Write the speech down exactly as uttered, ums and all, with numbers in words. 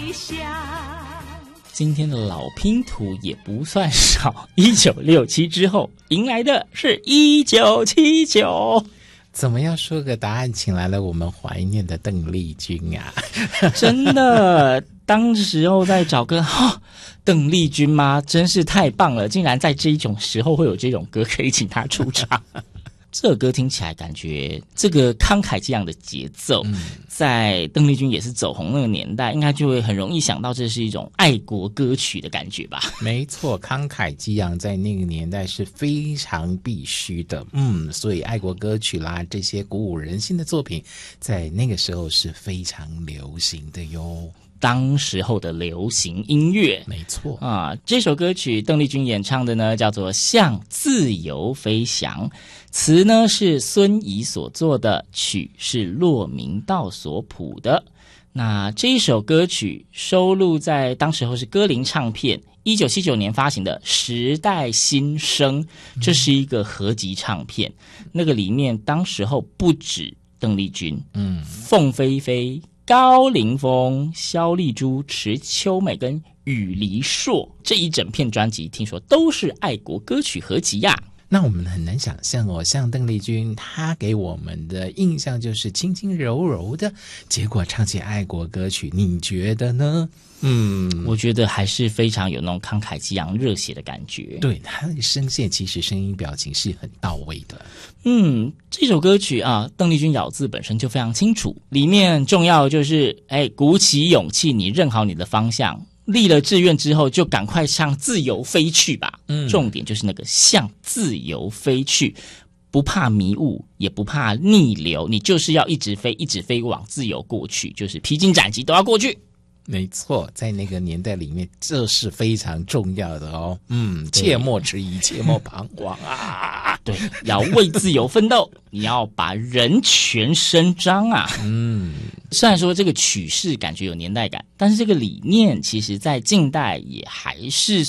理想。 今天的老拼图也不算少，一九六七之后迎来的是一九七九。 怎么样说个答案，请来了我们怀念的邓丽君啊！ 真的，当时候在找歌，哦，邓丽君吗？真是太棒了，竟然在这一种时候会有这种歌可以请她出场。这歌听起来感觉这个慷慨激昂的节奏，嗯，在邓丽君也是走红那个年代，应该就会很容易想到这是一种爱国歌曲的感觉吧。 没错，慷慨激昂在那个年代是非常必须的，嗯，所以爱国歌曲啦，这些鼓舞人心的作品在那个时候是非常流行的哟。 当时候的流行音乐， 没错啊，这首歌曲邓丽君演唱的呢，叫做《向自由飞翔》，词呢是孙怡所作的，曲是骆明道所谱的。那这一首歌曲收录在当时候是歌林唱片一九七九年发行的《时代新生》，这是一个合集唱片，那个里面当时候不止邓丽君，嗯，凤飞飞、高凌风、萧丽珠、池秋美跟羽梨硕，这一整片专辑听说都是爱国歌曲合集呀。 那我们很难想象哦，像邓丽君她给我们的印象就是轻轻柔柔的，结果唱起爱国歌曲，你觉得呢？嗯， 我觉得还是非常有那种慷慨激昂热血的感觉。 对，她的声线其实声音表情是很到位的。 嗯，这首歌曲啊，邓丽君咬字本身就非常清楚，里面重要的就是哎，鼓起勇气，你认好你的方向，立了志愿之后就赶快向自由飞去吧。嗯，重点就是那个向自由飞去，不怕迷雾，也不怕逆流，你就是要一直飞，一直飞往自由过去，就是披荆斩棘都要过去。 没错，在那个年代里面，这是非常重要的哦。嗯，切莫迟疑，切莫彷徨啊！ 对，要为自由奋斗，你要把人权伸张啊！嗯，虽然说这个曲式感觉有年代感，但是这个理念其实在近代也还是